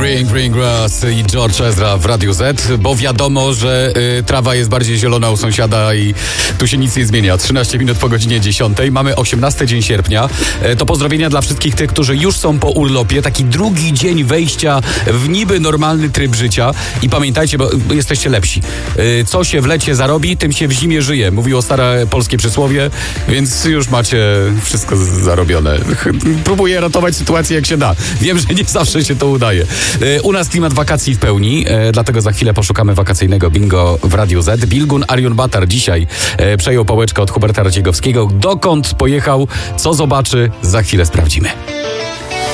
Green Grass i George Ezra w Radiu Z, bo wiadomo, że trawa jest bardziej zielona u sąsiada i tu się nic nie zmienia. 13 minut po godzinie 10. Mamy 18 dzień sierpnia. To pozdrowienia dla wszystkich tych, którzy już są po urlopie. Taki drugi dzień wejścia w niby normalny tryb życia. I pamiętajcie, bo jesteście lepsi. Co się w lecie zarobi, tym się w zimie żyje. Mówiło stare polskie przysłowie, więc już macie wszystko zarobione. Próbuję ratować sytuację jak się da. Wiem, że nie zawsze się to udaje. U nas klimat wakacji w pełni, dlatego za chwilę poszukamy wakacyjnego bingo w Radiu Z. Bilgun Arion Batar dzisiaj przejął pałeczkę od Huberta Raciegowskiego. Dokąd pojechał, co zobaczy, za chwilę sprawdzimy.